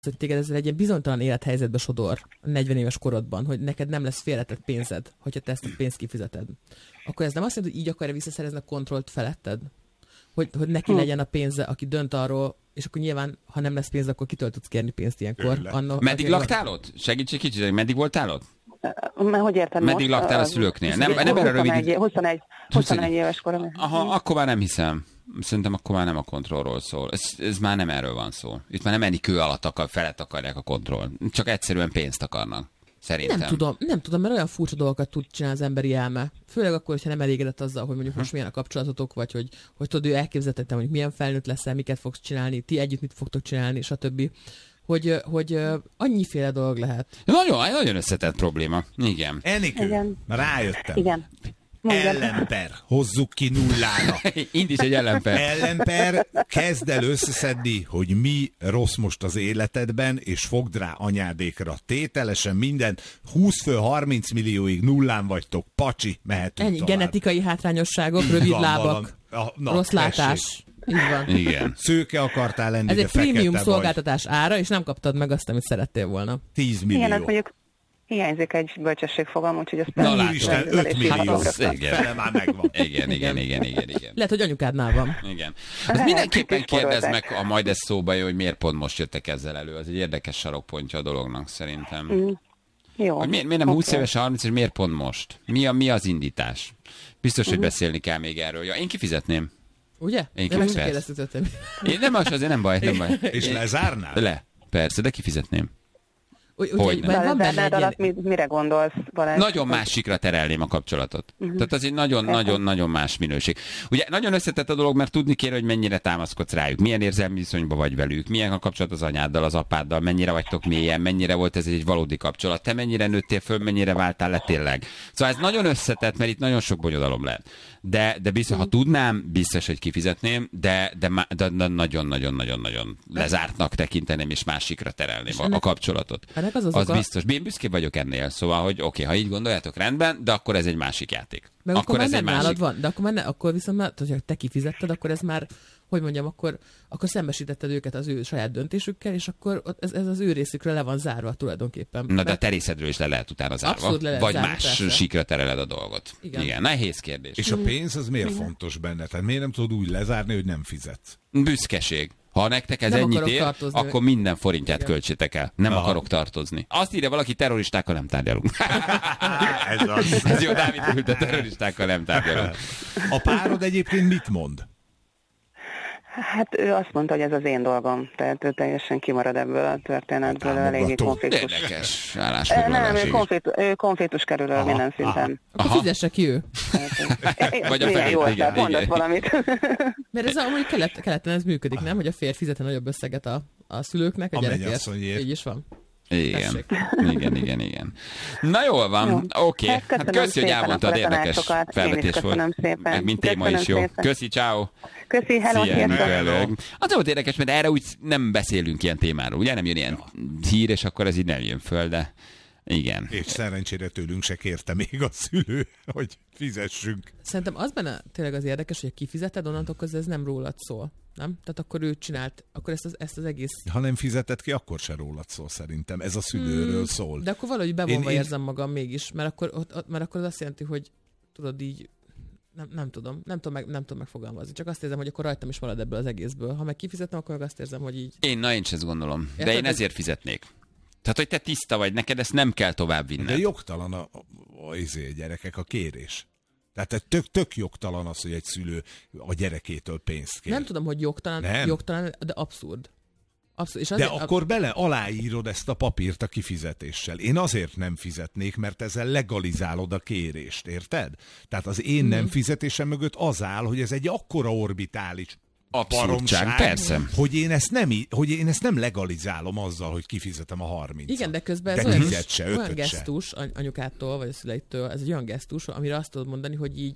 hogy téged ez egy ilyen bizonytalan élethelyzetbe sodor a 40 éves korodban, hogy neked nem lesz félretett pénzed, hogyha te ezt a pénzt kifizeted. Akkor ez nem azt jelenti, hogy így akarja visszaszerezni a kontrollt feletted? Hogy neki legyen a pénze, aki dönt arról, és akkor nyilván, ha nem lesz pénz, akkor kitől tudsz kérni pénzt ilyenkor. Meddig laktál ott? Segíts egy kicsit, hogy meddig voltál ott? Hogy érted meddig most? Laktál a szülőknél? Nem erre rövid... 21 éves korom. Aha, akkor már nem hiszem. Szerintem akkor már nem a kontrollról szól. Ez már nem erről van szó. Itt már nem ennyi kő alatt felett akarják a kontroll. Csak egyszerűen pénzt akarnak. Szerintem. Nem tudom, mert olyan furcsa dolgokat tud csinálni az emberi elme. Főleg akkor, hogyha nem elégedett azzal, hogy mondjuk most milyen a kapcsolatotok, vagy hogy tudod, ő elképzeltettem, hogy milyen felnőtt leszel, miket fogsz csinálni, ti együtt mit fogtok csinálni, stb. Hogy annyiféle dolog lehet. Nagyon összetett probléma. Igen. Enikő, rájöttem. Igen. Ellenper. Hozzuk ki nullára. Indíts egy ellenper. Ellenper, kezd el összeszedni, hogy mi rossz most az életedben, és fogd rá anyádékra. Tételesen minden, 20 fő 30 millióig nullán vagytok, pacsi, mehetünk ennyi tovább. Genetikai hátrányosságok, rövid lábak, rossz látás. Így van. Igen. Szőke akartál lenni, ez de egy prémium fekete szolgáltatás ára, és nem kaptad meg azt, amit szerettél volna. 10 millió. Igen, ez mondjuk hiányzik egy bölcsességfogalom, úgyhogy ezt Úristen, 5 millió. Fele már megvan. Igen. Lehet, hogy anyukádnál van. Igen. Azt mindenképpen kérdezd meg, ha majd ez szóba jön, hogy miért pont most jöttek ezzel elő. Az egy érdekes sarokpontja a dolognak szerintem. Jó. Hogy miért nem 20 éves, 30 és miért pont most? Mi az indítás? Biztos, hogy beszélni kell még erről. Ja, én kifizetném. Ugye? Én de meg sem kérdeztetettem. Nem, azért nem baj. És lezárnál? Persze, de kifizetném. Van benne egy alatt mire gondolsz, Balázs? Nagyon másikra terelném a kapcsolatot. Tehát az egy nagyon más minőség. Ugye nagyon összetett a dolog, mert tudni kéne, hogy mennyire támaszkodsz rájuk, milyen érzelmi viszonyban vagy velük, milyen a kapcsolat az anyáddal, az apáddal, mennyire vagytok mélyen, mennyire volt ez egy valódi kapcsolat, te mennyire nőttél föl, mennyire váltál le tényleg. Szóval ez nagyon összetett, mert itt nagyon sok bonyodalom lehet. De biztos, ha tudnám, biztos, hogy kifizetném, de nagyon-nagyon lezártnak tekinteném, és másikra terelném a kapcsolatot. Az biztos. Én büszke vagyok ennél, szóval, hogy oké, ha így gondoljátok, rendben, de akkor ez egy másik játék. Meg akkor ez nem nálad van, de akkor viszont már, ha te kifizetted, akkor ez már, hogy mondjam, akkor szembesítetted őket az ő saját döntésükkel, és akkor ez az ő részükről le van zárva tulajdonképpen. Na, de a te részedről is le lehet utána zárva. Vagy más síkra tereled a dolgot. Igen, nehéz kérdés. És a pénz az miért fontos benne? Tehát miért nem tudod úgy lezárni, hogy nem fizetsz? Büszkeség. Ha nektek ez ennyit ér, akkor minden forintját költsétek el. Nem akarok tartozni. Azt írja valaki, terroristákkal nem tárgyalunk. Ez jó, Dávid ült, a terroristákkal nem tárgyalunk. A párod egyébként mit mond? Hát ő azt mondta, hogy ez az én dolgom, tehát ő teljesen kimarad ebből a történetből, eléggé konfliktus. Érdekes állásfoglalás. Nem, ő konfliktus kerül minden szinten. Akkor fizesse ki ő. Vagy a felét, mondott valamit. Mert ez amúgy keleten ez működik, nem? Hogy a férj fizeti nagyobb összeget a szülőknek, a gyerekért. Így is van. Igen. Na jól van, oké. Hát köszi, hogy elmondtad, érdekes felvetés volt. Meg mint téma is jó. Köszi, ciao. Köszi, hello. Az volt érdekes, mert erre úgy nem beszélünk ilyen témáról. Ugye nem jön ilyen hír, és akkor ez így nem jön föl, de igen. És szerencsére tőlünk se kérte még a szülő, hogy fizessünk. Szerintem az benne tényleg az érdekes, hogy kifizeted, onnantól közben ez nem rólad szól. Nem? Tehát akkor ő csinált, akkor ezt az egész... Ha nem fizetett ki, akkor se rólad szól szerintem. Ez a szülőről szól. De akkor valahogy bevonva érzem magam mégis, mert akkor az azt jelenti, hogy tudod így, nem tudom megfogalmazni. Csak azt érzem, hogy akkor rajtam is marad ebből az egészből. Ha meg kifizetem, akkor meg azt érzem, hogy így... Én is ezt gondolom. De én ezért fizetnék. Tehát, hogy te tiszta vagy, neked ezt nem kell tovább vinned. De jogtalan a gyerekek a kérés. Tehát tök jogtalan az, hogy egy szülő a gyerekétől pénzt kér. Nem tudom, hogy jogtalan, de abszurd. És de akkor aláírod ezt a papírt a kifizetéssel. Én azért nem fizetnék, mert ezzel legalizálod a kérést, érted? Tehát az én nem fizetésem mögött az áll, hogy ez egy akkora orbitális abszurdság, persze. Hogy én ezt nem legalizálom azzal, hogy kifizetem a 30-at. Igen, de közben ez olyan gesztus anyukától, vagy a szüleitől, ez egy olyan gesztus, amire azt tudod mondani, hogy így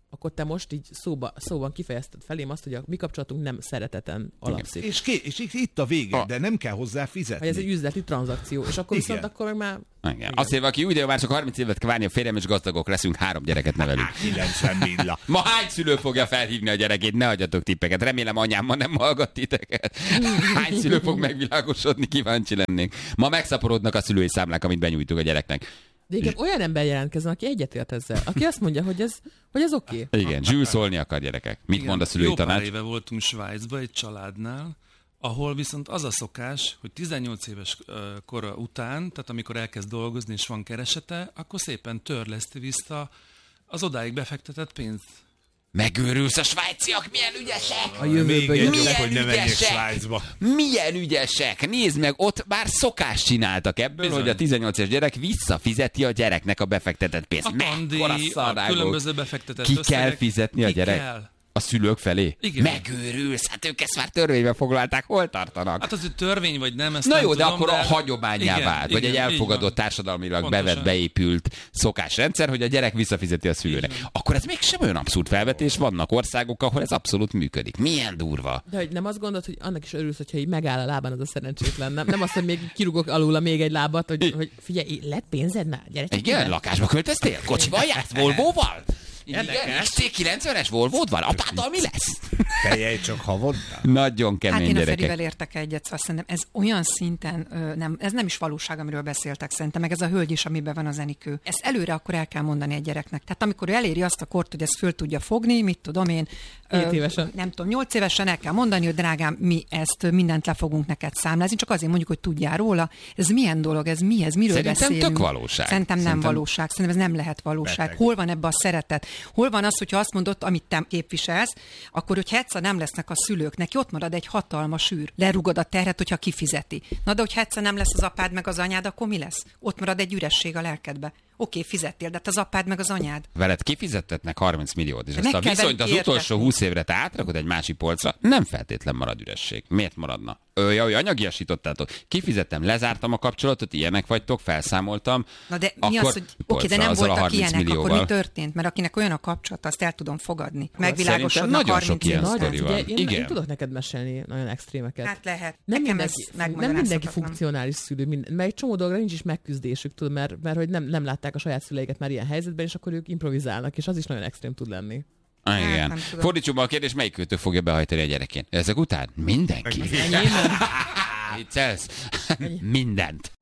akkor te most így szóban kifejezted felém azt, hogy a mi kapcsolatunk nem szereteten alapszik. És itt a vége, de nem kell hozzá fizetni. Hogy ez egy üzleti tranzakció, és akkor viszont akkor meg már... Igen. Azt mondja, aki úgy, de már csak 30 évet kell várni a férjem, és gazdagok leszünk, 3 gyereket nevelünk. 90 milla. Ma hány szülő fogja felhívni a gyerekét? Ne adjatok tippeket. Remélem anyám ma nem hallgat titeket. Hány szülő fog megvilágosodni? Kíváncsi lennék. Ma megszaporodnak a szülői számlák, amit benyújtunk a gyereknek. De igen, olyan ember jelentkezzen, aki egyetért ezzel. Aki azt mondja, hogy ez oké. Igen, Jules szólni akar, gyerekek. Mit mond a szülői tanács? Jó pár éve voltunk Svájcba egy családnál, ahol viszont az a szokás, hogy 18 éves kora után, tehát amikor elkezd dolgozni és van keresete, akkor szépen törleszti vissza az odáig befektetett pénzt. Megőrülsz, a svájciak milyen ügyesek! A jövőből Még jövő. jobb, hogy ne menjek Svájcba. Milyen ügyesek! Nézd meg, ott már szokást csináltak ebből, Bizony. hogy a 18 éves gyerek visszafizeti a gyereknek a befektetett pénzt. A tandíj, Mekkora a szarrágok. különböző befektetett Ki összegek. kell fizetni a Ki gyerek? kell. A szülők felé? Igen. Megőrülsz, hát ők ezt már törvénybe foglalták, hol tartanak? Hát az, hogy törvény vagy nem, ezt Na nem jó, de tudom, akkor a hagyományá igen, vált, vagy igen, egy így elfogadott van. társadalmilag Pontosan. bevett, beépült szokásrendszer, hogy a gyerek visszafizeti a szülőnek. Akkor ez mégsem olyan abszurd felvetés, vannak országok, ahol ez abszolút működik. Milyen durva. De hogy nem azt gondolod, hogy annak is örülsz, hogyha így megáll a lábán az a szerencsétlen, nem azt, hogy még kirúgok alul még egy lábat, hogy figyelj, lett pénzed már, gyere csak Igen, ide. lakásba költöztél? Kocsival jársz? Volvóval? Igen, XC90-es Volvód van? Apáddal mi lesz? Teljei csak havonta. Nagyon Hát kemény én a gyerekek. Ferivel értek egyet, szóval szerintem ez olyan szinten, ez nem is valóság, amiről beszéltek szerintem, meg ez a hölgy is, amiben van az Enikő. Ezt előre akkor el kell mondani egy gyereknek. Tehát amikor ő eléri azt a kort, hogy ezt föl tudja fogni, mit tudom én, 7 évesen. nem tudom, 8 évesen el kell mondani, hogy drágám, mi ezt mindent le fogunk neked számlázni, csak azért mondjuk, hogy tudjál róla. Ez milyen dolog, ez mi, ez miről Szerintem beszélünk? tök valóság. Szerintem nem Szerintem- valóság, szerintem ez nem lehet valóság. Beteg. Hol van ebbe a szeretet? Hol van az, hogyha azt mondod, amit te képviselsz, akkor, hogyha egyszer nem lesznek a szülők, neki ott marad egy hatalmas űr. Lerugod a terhet, hogyha kifizeti. Na de hogyha egyszer nem lesz az apád meg az anyád, akkor mi lesz? Ott marad egy üresség a lelkedbe. Oké, fizettél, de hát az apád meg az anyád. Veled kifizettetnek 30 milliót, és De ezt a meg kell viszonyt az velük utolsó értetni. 20 évre te átrakod egy másik polcra, nem feltétlen marad üresség. Miért maradna? Hogy anyagiasítottátok. Kifizettem, lezártam a kapcsolatot, ilyenek vagytok, felszámoltam. Na de mi akkor az, hogy oké, de polcra, nem azzal a voltak 30 ilyenek, akkor millióval. mi történt? Mert akinek olyan a kapcsolat, azt el tudom fogadni. Szerintem Megvilágosodnak nagyon 30 sok ilyen év után. sztori van. Ugye, én Igen. tudok neked mesélni nagyon extrémeket. Hát lehet. Nem Nekem mindenki, ez nem mindenki megmagyarázhatatlan. funkcionális szülő, mert egy csomó dologra nincs is megküzdésük, tudod, mert hogy nem látták a saját szüleiket már ilyen helyzetben, és akkor ők improvizálnak, és az is nagyon extrém tud lenni. Igen. nem tudom. Fordítsuk be a kérdés, melyik kötő fogja behajtani a gyerekén? Ezek után? Mindenki. Enyém nem. Viccelsz? Mindent.